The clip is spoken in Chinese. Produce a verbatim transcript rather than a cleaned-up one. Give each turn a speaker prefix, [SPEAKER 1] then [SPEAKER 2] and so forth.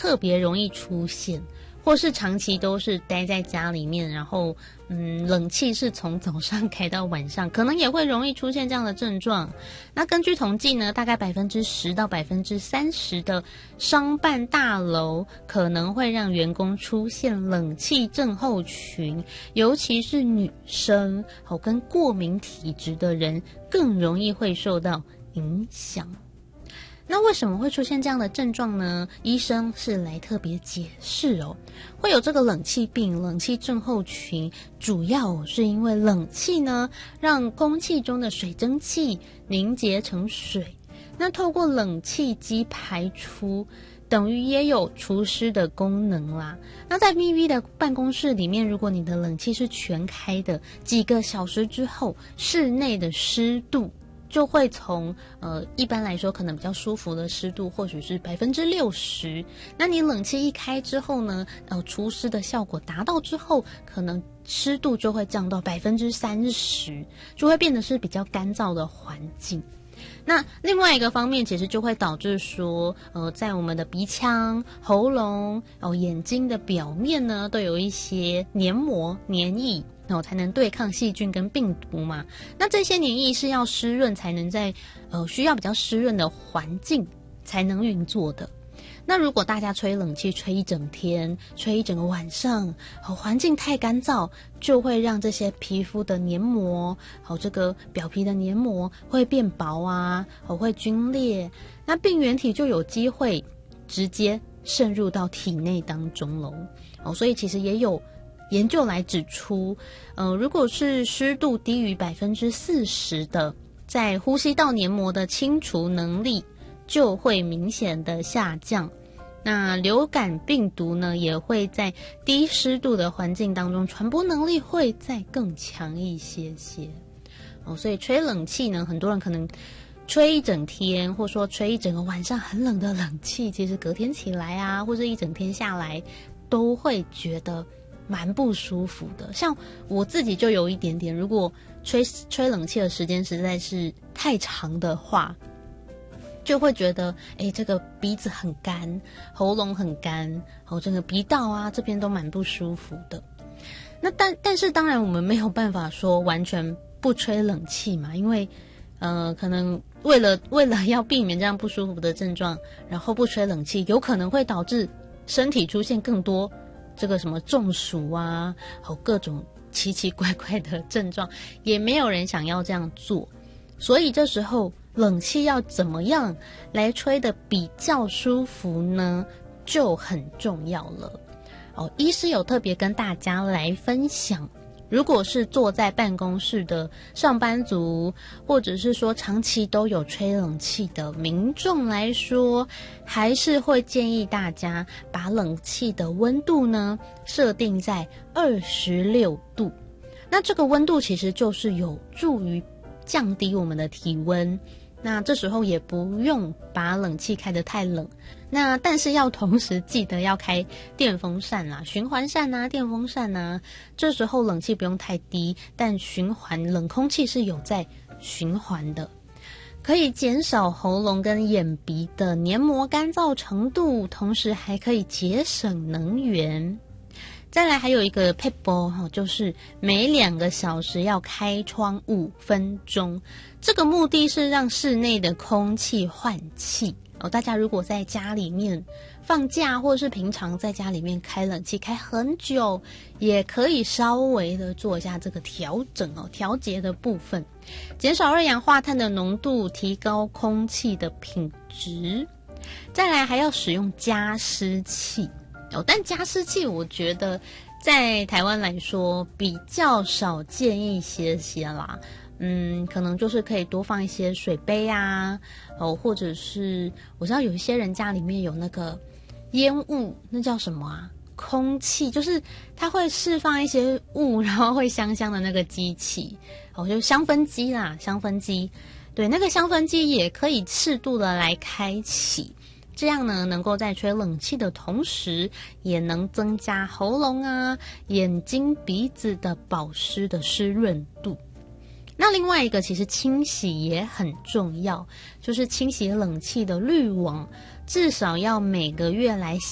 [SPEAKER 1] 特别容易出现，或是长期都是待在家里面，然后嗯，冷气是从早上开到晚上，可能也会容易出现这样的症状。那根据统计呢，大概百分之十到百分之三十的商办大楼可能会让员工出现冷气症候群，尤其是女生好跟过敏体质的人更容易会受到影响。那为什么会出现这样的症状呢？医生是来特别解释哦，会有这个冷气病、冷气症候群，主要是因为冷气呢，让空气中的水蒸气凝结成水，那透过冷气机排出，等于也有除湿的功能啦。那在密闭的办公室里面，如果你的冷气是全开的，几个小时之后，室内的湿度就会从呃一般来说可能比较舒服的湿度，或许是百分之六十。那你冷气一开之后呢，呃除湿的效果达到之后，可能湿度就会降到百分之三十，就会变得是比较干燥的环境。那另外一个方面，其实就会导致说，呃，在我们的鼻腔、喉咙、哦眼睛的表面呢，都有一些黏膜、黏液。然后才能对抗细菌跟病毒嘛。那这些黏液是要湿润才能在呃需要比较湿润的环境才能运作的。那如果大家吹冷气吹一整天，吹一整个晚上，好环境太干燥，就会让这些皮肤的黏膜，好这个表皮的黏膜会变薄啊，好会皲裂，那病原体就有机会直接渗入到体内当中咯。哦，所以其实也有研究来指出，呃，如果是湿度低于百分之四十的，在呼吸道黏膜的清除能力就会明显的下降。那流感病毒呢，也会在低湿度的环境当中传播能力会再更强一些些。哦，所以吹冷气呢，很多人可能吹一整天，或说吹一整个晚上很冷的冷气，其实隔天起来啊，或者一整天下来，都会觉得蛮不舒服的。像我自己就有一点点，如果吹吹冷气的时间实在是太长的话，就会觉得诶这个鼻子很干，喉咙很干，然后这个鼻道啊这边都蛮不舒服的。那但但是当然我们没有办法说完全不吹冷气嘛，因为呃可能为了为了要避免这样不舒服的症状，然后不吹冷气，有可能会导致身体出现更多这个什么中暑啊，好各种奇奇怪怪的症状，也没有人想要这样做。所以这时候冷气要怎么样来吹得比较舒服呢，就很重要了。哦，医师有特别跟大家来分享，如果是坐在办公室的上班族，或者是说长期都有吹冷气的民众来说，还是会建议大家把冷气的温度呢设定在二十六度。那这个温度其实就是有助于降低我们的体温，那这时候也不用把冷气开得太冷，那但是要同时记得要开电风扇啦、循环扇啊、电风扇啊，这时候冷气不用太低，但循环冷空气是有在循环的，可以减少喉咙跟眼鼻的黏膜干燥程度，同时还可以节省能源。再来还有一个撇步，就是每两个小时要开窗五分钟，这个目的是让室内的空气换气。哦，大家如果在家里面放假，或是平常在家里面开冷气开很久，也可以稍微的做一下这个调整哦，调节的部分，减少二氧化碳的浓度，提高空气的品质。再来还要使用加湿器。哦，但加湿器我觉得在台湾来说比较少见一些些啦，嗯，可能就是可以多放一些水杯啊，哦，或者是我知道有一些人家里面有那个烟雾，那叫什么啊？空气，就是它会释放一些雾，然后会香香的那个机器，哦，就香氛机啦，香氛机，对，那个香氛机也可以适度的来开启。这样呢，能够在吹冷气的同时，也能增加喉咙啊、眼睛、鼻子的保湿的湿润度。那另外一个，其实清洗也很重要，就是清洗冷气的滤网，至少要每个月来